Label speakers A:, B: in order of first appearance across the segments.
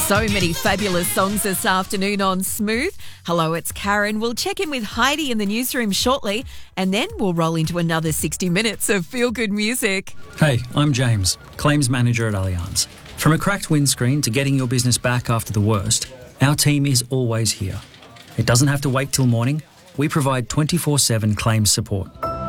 A: So many fabulous songs this afternoon on Smooth. Hello, it's Karen. We'll check in with Heidi in the newsroom shortly, and then we'll roll into another 60 minutes of feel-good music.
B: Hey, I'm James, Claims Manager at Allianz. From a cracked windscreen to getting your business back after the worst, our team is always here. It doesn't have to wait till morning. We provide 24/7 claims support.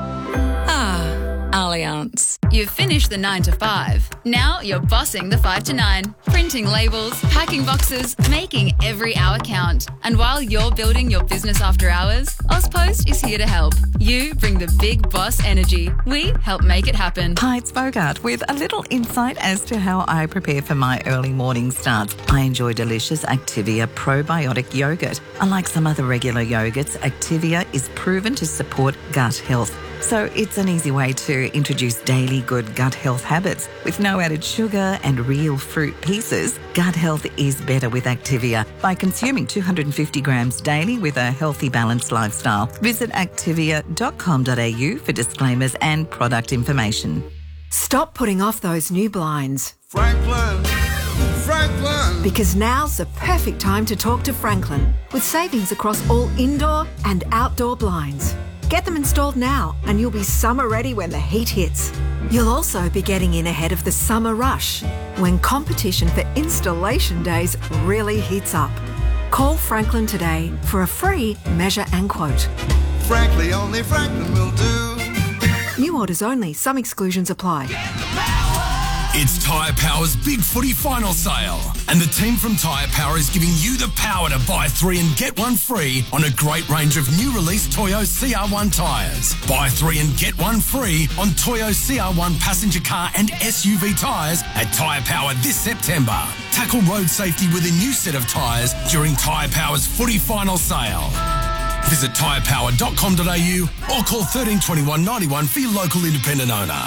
C: Allianz. You've finished the 9 to 5. Now you're bossing the 5 to 9. Printing labels, packing boxes, making every hour count. And while you're building your business after hours, AusPost is here to help. You bring the big boss energy. We help make it happen.
D: Hi, it's Bogart with a little insight as to how I prepare for my early morning starts. I enjoy delicious Activia probiotic yogurt. Unlike some other regular yogurts, Activia is proven to support gut health. So it's an easy way to introduce daily good gut health habits. With no added sugar and real fruit pieces, gut health is better with Activia by consuming 250 grams daily with a healthy, balanced lifestyle. Visit activia.com.au for disclaimers and product information.
E: Stop putting off those new blinds.
F: Franklin.
E: Because now's the perfect time to talk to Franklin with savings across all indoor and outdoor blinds. Get them installed now and you'll be summer ready when the heat hits. You'll also be getting in ahead of the summer rush when competition for installation days really heats up. Call Franklin today for a free measure and quote.
F: Frankly, only Franklin will do.
E: New orders only. Some exclusions apply.
G: It's Tyre Power's Big Footy Final Sale. And the team from Tyre Power is giving you the power to buy 3 and get 1 free on a great range of new release Toyo CR1 tyres. Buy 3 and get 1 free on Toyo CR1 passenger car and SUV tyres at Tyre Power this September. Tackle road safety with a new set of tyres during Tyre Power's Footy Final Sale. Visit tyrepower.com.au or call 1321 91 for your local independent owner.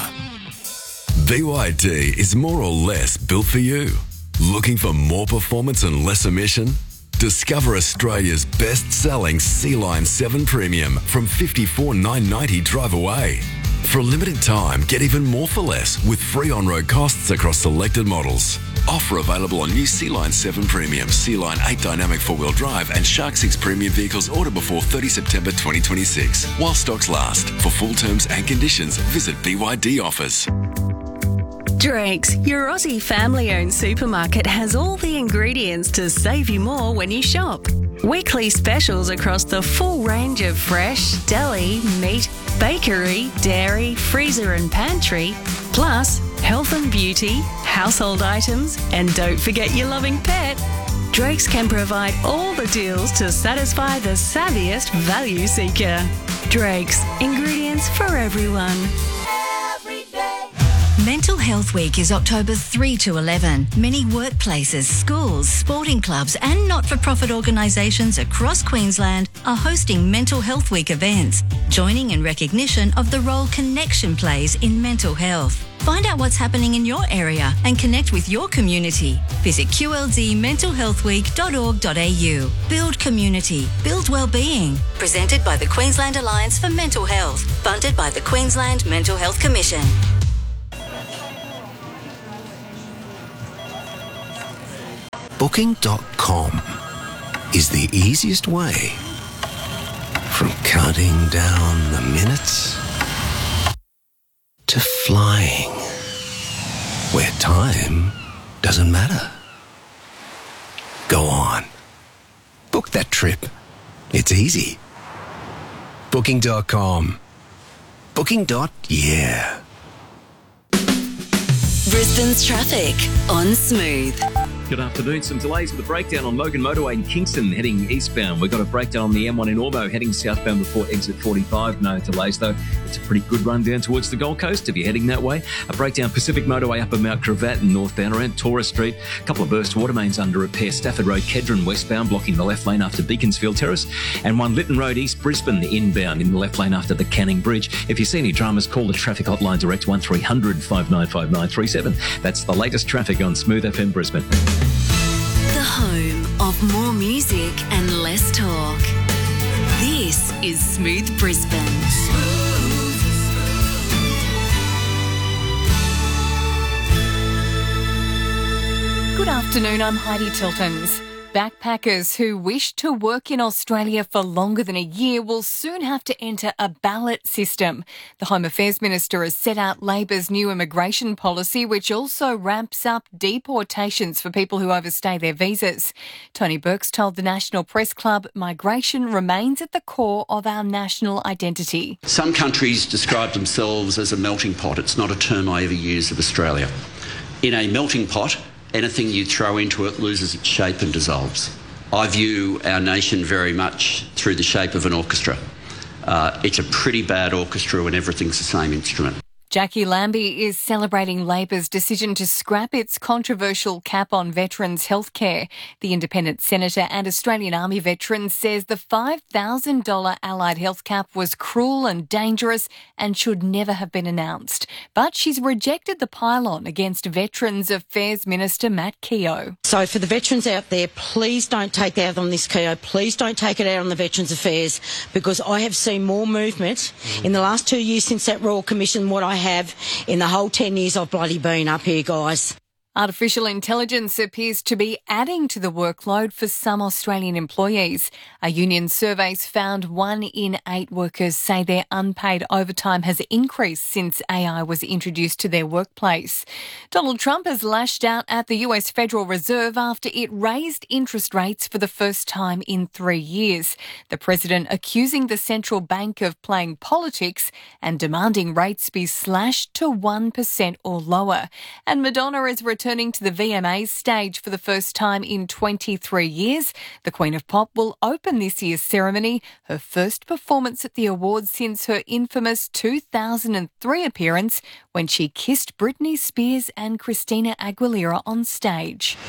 H: BYD is more or less built for you. Looking for more performance and less emission? Discover Australia's best-selling Sea-Line 7 Premium from $54,990 drive away. For a limited time, get even more for less with free on-road costs across selected models. Offer available on new Sea-Line 7 Premium, Sea-Line 8 Dynamic 4-wheel drive and Shark 6 Premium vehicles ordered before 30 September 2026. While stocks last. For full terms and conditions, visit BYD Offers.
I: Drake's, your Aussie family-owned supermarket, has all the ingredients to save you more when you shop. Weekly specials across the full range of fresh, deli, meat, bakery, dairy, freezer and pantry, plus health and beauty, household items, and don't forget your loving pet. Drake's can provide all the deals to satisfy the savviest value seeker. Drake's, ingredients for everyone.
J: Mental Health Week is October 3 to 11. Many workplaces, schools, sporting clubs and not-for-profit organisations across Queensland are hosting Mental Health Week events, joining in recognition of the role connection plays in mental health. Find out what's happening in your area and connect with your community. Visit qldmentalhealthweek.org.au. Build community. Build wellbeing. Presented by the Queensland Alliance for Mental Health. Funded by the Queensland Mental Health Commission.
K: Booking.com is the easiest way from counting down the minutes to flying where time doesn't matter. Go on. Book that trip. It's easy. Booking.com. Booking.yeah.
J: Brisbane's traffic on Smooth.
L: Good afternoon. Some delays with the breakdown on Logan Motorway in Kingston heading eastbound. We've got a breakdown on the M1 in Ormo heading southbound before exit 45. No delays though. It's a pretty good run down towards the Gold Coast if you're heading that way. A breakdown Pacific Motorway up at Mount Cravat and northbound around Torres Street. A couple of burst water mains under repair. Stafford Road, Kedron westbound blocking the left lane after Beaconsfield Terrace. And one Lytton Road East Brisbane inbound in the left lane after the Canning Bridge. If you see any dramas, call the traffic hotline direct 1300 595937. That's the latest traffic on Smooth FM Brisbane.
J: The home of more music and less talk. This is Smooth Brisbane.
M: Good afternoon, I'm Heidi Tiltons. Backpackers who wish to work in Australia for longer than a year will soon have to enter a ballot system. The Home Affairs Minister has set out Labor's new immigration policy, which also ramps up deportations for people who overstay their visas. Tony Burke's told the National Press Club migration remains at the core of our national identity.
N: Some countries describe themselves as a melting pot. It's not a term I ever use of Australia. In a melting pot, anything you throw into it loses its shape and dissolves. I view our nation very much through the shape of an orchestra. It's a pretty bad orchestra when everything's the same instrument.
M: Jackie Lambie is celebrating Labor's decision to scrap its controversial cap on veterans' healthcare. The independent senator and Australian Army veteran says the $5,000 allied health cap was cruel and dangerous and should never have been announced. But she's rejected the pile-on against Veterans Affairs Minister Matt Keogh.
O: So for the veterans out there, please don't take it out on this, Keogh. Please don't take it out on the Veterans Affairs, because I have seen more movement in the last 2 years since that Royal Commission than what I have in the whole 10 years I've bloody been up here, guys.
M: Artificial intelligence appears to be adding to the workload for some Australian employees. A union survey found 1 in 8 workers say their unpaid overtime has increased since AI was introduced to their workplace. Donald Trump has lashed out at the US Federal Reserve after it raised interest rates for the first time in 3 years. The president accusing the central bank of playing politics and demanding rates be slashed to 1% or lower. And Madonna is returning to the VMAs stage for the first time in 23 years. The Queen of Pop will open this year's ceremony, her first performance at the awards since her infamous 2003 appearance when she kissed Britney Spears and Christina Aguilera on stage.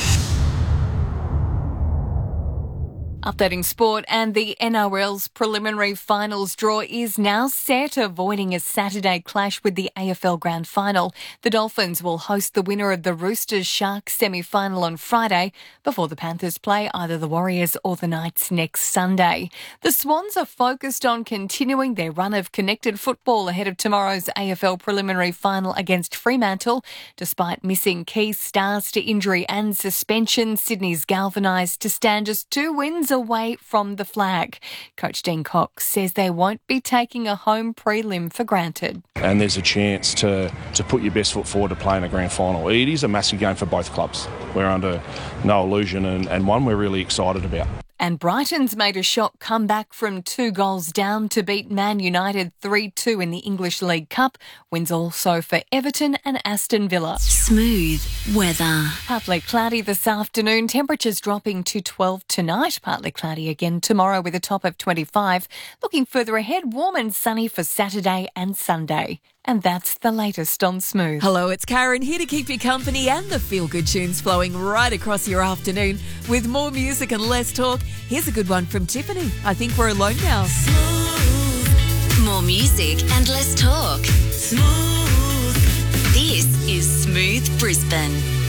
M: Updating sport, and the NRL's preliminary finals draw is now set, avoiding a Saturday clash with the AFL Grand Final. The Dolphins will host the winner of the Roosters-Sharks semi-final on Friday before the Panthers play either the Warriors or the Knights next Sunday. The Swans are focused on continuing their run of connected football ahead of tomorrow's AFL preliminary final against Fremantle. Despite missing key stars to injury and suspension, Sydney's galvanised to stand just 2 wins away from the flag. Coach Dean Cox says they won't be taking a home prelim for granted.
P: And there's a chance to put your best foot forward to play in a grand final. It is a massive game for both clubs. We're under no illusion and one we're really excited about.
M: And Brighton's made a shock comeback from 2 goals down to beat Man United 3-2 in the English League Cup. Wins also for Everton and Aston Villa.
J: Smooth weather.
M: Partly cloudy this afternoon. Temperatures dropping to 12 tonight. Partly cloudy again tomorrow with a top of 25. Looking further ahead, warm and sunny for Saturday and Sunday. And that's the latest on Smooth.
A: Hello, it's Karen here to keep you company and the feel-good tunes flowing right across your afternoon. With more music and less talk, here's a good one from Tiffany. I think we're alone now.
J: Smooth. More music and less talk. Smooth. This is Smooth Brisbane.